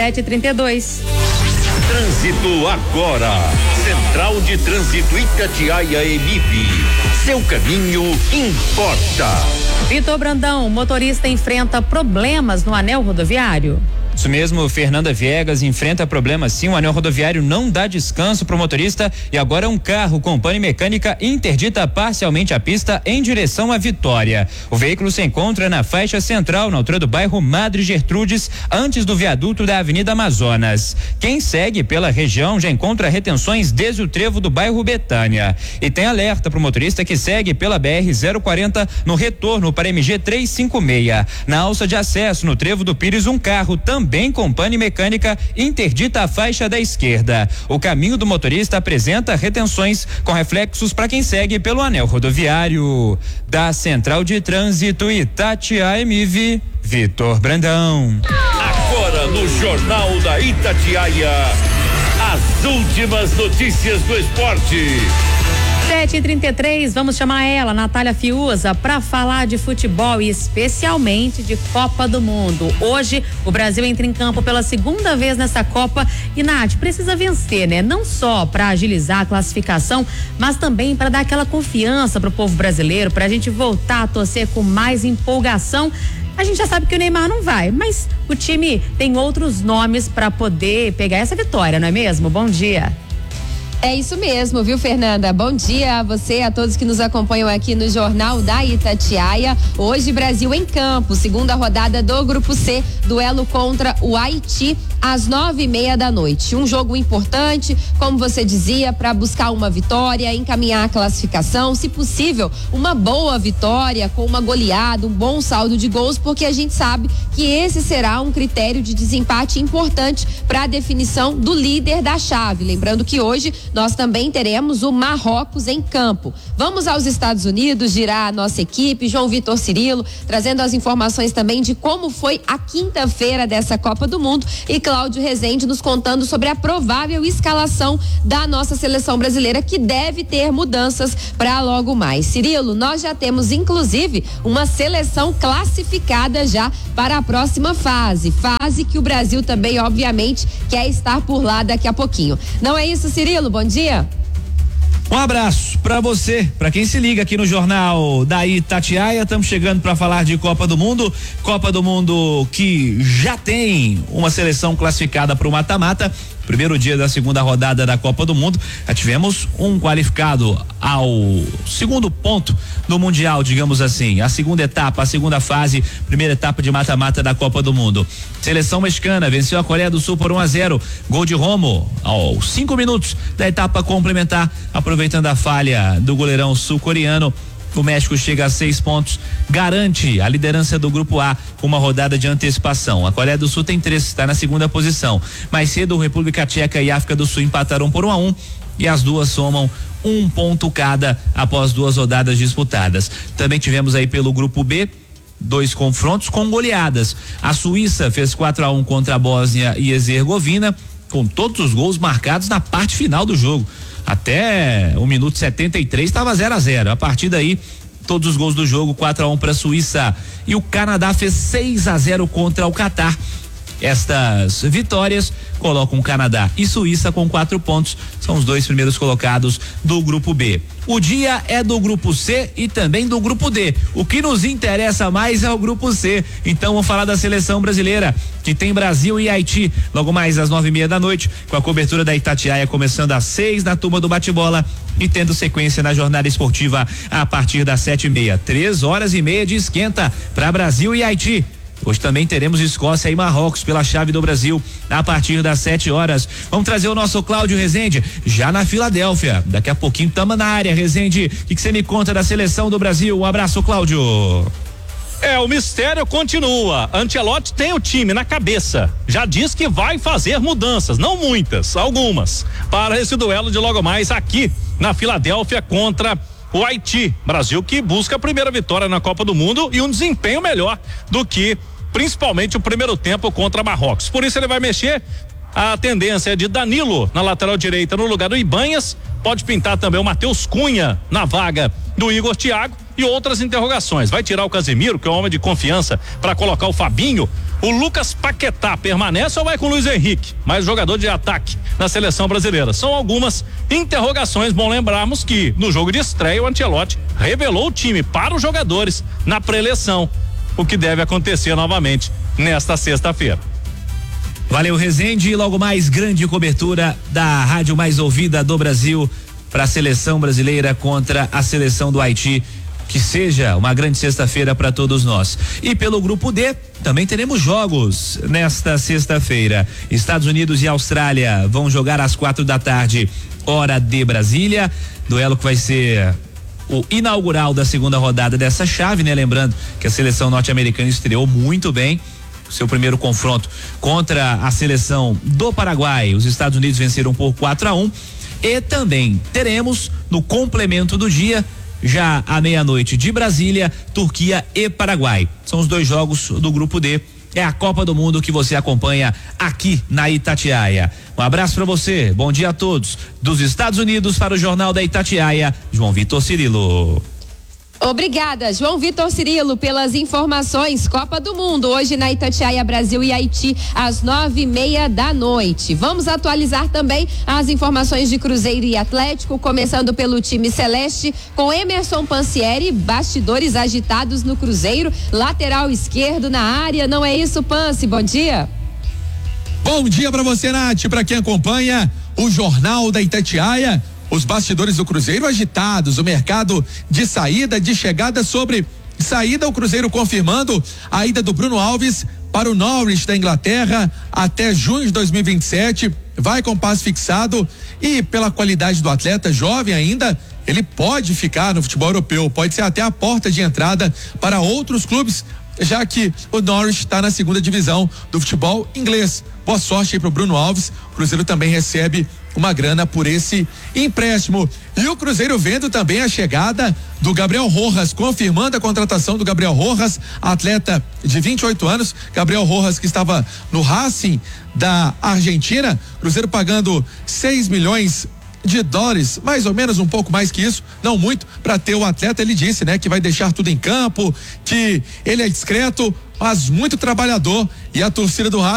7h32. Trânsito agora. Central de Trânsito Itatiaia Emip. Seu caminho importa. Vitor Brandão, motorista enfrenta problemas no anel rodoviário. Isso mesmo, Fernanda Viegas enfrenta problemas sim, o anel rodoviário não dá descanso pro motorista e agora um carro com pane mecânica interdita parcialmente a pista em direção à Vitória. O veículo se encontra na faixa central, na altura do bairro Madre Gertrudes, antes do viaduto da Avenida Amazonas. Quem segue pela região já encontra retenções desde o trevo do bairro Betânia. E tem alerta pro motorista que segue pela BR-040 no retorno para MG 356. Na alça de acesso no trevo do Pires, um carro também com pane mecânica interdita a faixa da esquerda. O caminho do motorista apresenta retenções com reflexos para quem segue pelo anel rodoviário. Da Central de Trânsito Itatiaia MV, Vitor Brandão. Agora no Jornal da Itatiaia, as últimas notícias do esporte. 7h33, vamos chamar ela, Natália Fiuza, para falar de futebol e especialmente de Copa do Mundo. Hoje, o Brasil entra em campo pela segunda vez nessa Copa e, Nath, precisa vencer, né? Não só para agilizar a classificação, mas também para dar aquela confiança pro povo brasileiro, pra gente voltar a torcer com mais empolgação. A gente já sabe que o Neymar não vai, mas o time tem outros nomes para poder pegar essa vitória, não é mesmo? Bom dia. É isso mesmo, viu, Fernanda? Bom dia a você, a todos que nos acompanham aqui no Jornal da Itatiaia. Hoje, Brasil em campo, segunda rodada do Grupo C, duelo contra o Haiti, às 9:30 da noite. Um jogo importante, como você dizia, para buscar uma vitória, encaminhar a classificação, se possível, uma boa vitória com uma goleada, um bom saldo de gols, porque a gente sabe que esse será um critério de desempate importante para a definição do líder da chave. Lembrando que hoje nós também teremos o Marrocos em campo. Vamos aos Estados Unidos, girar a nossa equipe, João Vitor Cirilo, trazendo as informações também de como foi a quinta-feira dessa Copa do Mundo, e Cláudio Rezende nos contando sobre a provável escalação da nossa seleção brasileira, que deve ter mudanças para logo mais. Cirilo, nós já temos inclusive uma seleção classificada já para a próxima fase que o Brasil também obviamente quer estar por lá daqui a pouquinho. Não é isso, Cirilo? Bom dia. Um abraço para você, para quem se liga aqui no Jornal da Itatiaia. Estamos chegando para falar de Copa do Mundo que já tem uma seleção classificada para o mata-mata. Primeiro dia da segunda rodada da Copa do Mundo, já tivemos um qualificado ao segundo ponto do Mundial, digamos assim. A segunda etapa, a segunda fase, primeira etapa de mata-mata da Copa do Mundo. Seleção mexicana venceu a Coreia do Sul por 1-0. Gol de Romo aos 5 minutos da etapa complementar, aproveitando a falha do goleirão sul-coreano. O México chega a 6 pontos, garante a liderança do Grupo A com uma rodada de antecipação. A Coreia do Sul tem 3, está na segunda posição. Mais cedo, República Tcheca e África do Sul empataram por 1-1 e as duas somam 1 ponto cada após 2 rodadas disputadas. Também tivemos aí pelo Grupo B 2 confrontos com goleadas. A Suíça fez 4-1 contra a Bósnia e Herzegovina, com todos os gols marcados na parte final do jogo. Até o minuto 73 estava 0-0. A partir daí, todos os gols do jogo, 4-1 para a Suíça. E o Canadá fez 6-0 contra o Catar. Estas vitórias colocam Canadá e Suíça com 4 pontos, são os 2 primeiros colocados do Grupo B. O dia é do Grupo C e também do Grupo D. O que nos interessa mais é o Grupo C. Então vamos falar da seleção brasileira, que tem Brasil e Haiti, logo mais às 9:30 da noite, com a cobertura da Itatiaia começando às 6 na turma do bate-bola e tendo sequência na jornada esportiva a partir das 7:30. 3h30 de esquenta para Brasil e Haiti. Hoje também teremos Escócia e Marrocos pela chave do Brasil a partir das 7 horas. Vamos trazer o nosso Cláudio Rezende já na Filadélfia. Daqui a pouquinho estamos na área, Rezende. O que você me conta da seleção do Brasil? Um abraço, Cláudio. O mistério continua. Ancelotti tem o time na cabeça. Já diz que vai fazer mudanças, não muitas, algumas, para esse duelo de logo mais aqui na Filadélfia contra o Haiti. Brasil que busca a primeira vitória na Copa do Mundo e um desempenho melhor do que principalmente o primeiro tempo contra Marrocos. Por isso ele vai mexer. A tendência é de Danilo na lateral direita no lugar do Ibanhas. Pode pintar também o Matheus Cunha na vaga do Igor Thiago. e outras interrogações. Vai tirar o Casemiro, que é um homem de confiança, para colocar o Fabinho? O Lucas Paquetá permanece ou vai com o Luiz Henrique, mais jogador de ataque na seleção brasileira? São algumas interrogações. Bom lembrarmos que no jogo de estreia o Ancelotti revelou o time para os jogadores na pré-eleição, o que deve acontecer novamente nesta sexta-feira. Valeu, Rezende, e logo mais grande cobertura da rádio mais ouvida do Brasil para a seleção brasileira contra a seleção do Haiti. Que seja uma grande sexta-feira para todos nós. E pelo grupo D, também teremos jogos nesta sexta-feira. Estados Unidos e Austrália vão jogar às 4h, hora de Brasília. Duelo que vai ser o inaugural da segunda rodada dessa chave, né? Lembrando que a seleção norte-americana estreou muito bem. Seu primeiro confronto contra a seleção do Paraguai. Os Estados Unidos venceram por 4-1. E também teremos no complemento do dia, já à meia-noite de Brasília, Turquia e Paraguai. São os 2 jogos do grupo D. É a Copa do Mundo que você acompanha aqui na Itatiaia. Um abraço para você, bom dia a todos. Dos Estados Unidos para o Jornal da Itatiaia, João Vitor Cirilo. Obrigada, João Vitor Cirilo, pelas informações. Copa do Mundo, hoje na Itatiaia, Brasil e Haiti, às 9:30 da noite. Vamos atualizar também as informações de Cruzeiro e Atlético, começando pelo time celeste, com Emerson Pansieri, bastidores agitados no Cruzeiro, lateral esquerdo na área, não é isso, Pansi? Bom dia. Bom dia para você, Nath, para quem acompanha o Jornal da Itatiaia. Os bastidores do Cruzeiro agitados, o mercado de saída, de chegada. Sobre saída, o Cruzeiro confirmando a ida do Bruno Alves para o Norwich da Inglaterra até junho de 2027, vai com passe fixado, e pela qualidade do atleta, jovem ainda, ele pode ficar no futebol europeu, pode ser até a porta de entrada para outros clubes, já que o Norwich está na segunda divisão do futebol inglês. Boa sorte aí pro Bruno Alves. O Cruzeiro também recebe uma grana por esse empréstimo. E o Cruzeiro vendo também a chegada do Gabriel Rojas, confirmando a contratação do Gabriel Rojas, atleta de 28 anos. Gabriel Rojas, que estava no Racing da Argentina. Cruzeiro pagando 6 milhões de dólares, mais ou menos, um pouco mais que isso, não muito, para ter o atleta. Ele disse, né, que vai deixar tudo em campo, que ele é discreto, mas muito trabalhador, e a torcida do Racing